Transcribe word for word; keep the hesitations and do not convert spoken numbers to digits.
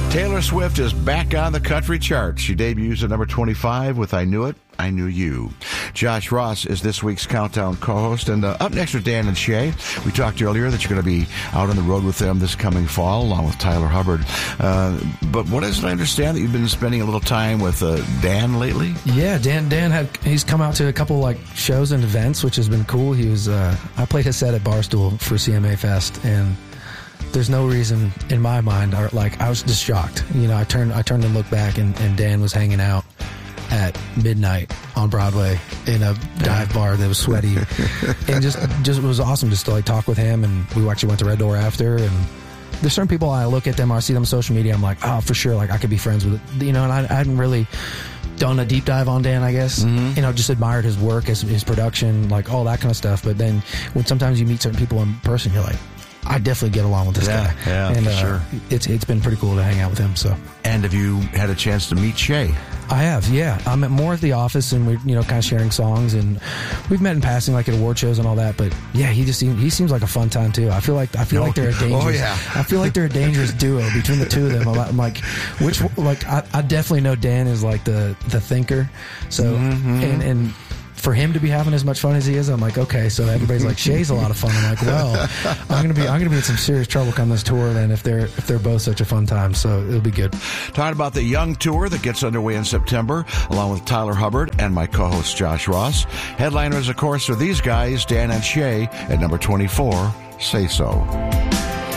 Taylor Swift is back on the country chart. She debuts at number twenty-five with I Knew It, I Knew You. Josh Ross is this week's Countdown co-host. And uh, up next are Dan and Shay. We talked earlier that you're going to be out on the road with them this coming fall, along with Tyler Hubbard. Uh, but what is it I understand that you've been spending a little time with uh, Dan lately? Yeah, Dan Dan had he's come out to a couple like shows and events, which has been cool. He was uh, I played his set at Barstool for C M A Fest, and there's no reason in my mind, or like I was just shocked. You know, I turned I turned and looked back, and, and Dan was hanging out at midnight on Broadway in a dive bar that was sweaty, and just just it was awesome just to like talk with him. And we actually went to Red Door after. And there's certain people I look at them, or I see them on social media, I'm like, oh, for sure, like I could be friends with it. You know, and I, I hadn't really done a deep dive on Dan, I guess. Mm-hmm. You know, just admired his work, his, his production, like all that kind of stuff. But then when sometimes you meet certain people in person, you're like, I definitely get along with this yeah, guy. Yeah, and for uh, sure. It's it's been pretty cool to hang out with him. So. And have you had a chance to meet Shay? I have, yeah. I'm at more at the office, and we're you know kind of sharing songs, and we've met in passing, like at award shows and all that. But yeah, he just seems, he seems like a fun time too. I feel like I feel oh, like they're a dangerous. Oh yeah. I feel like they're a dangerous duo between the two of them. I'm, I'm like, which like I, I definitely know Dan is like the the thinker. So mm-hmm. and and. For him to be having as much fun as he is, I'm like, okay. So everybody's like, Shay's a lot of fun. I'm like, well, I'm gonna be, I'm gonna be in some serious trouble come this tour then if they're if they're both such a fun time. So it'll be good. Talking about the Young Tour that gets underway in September, along with Tyler Hubbard and my co-host Josh Ross. Headliners, of course, are these guys, Dan and Shay, at number twenty-four. Say So.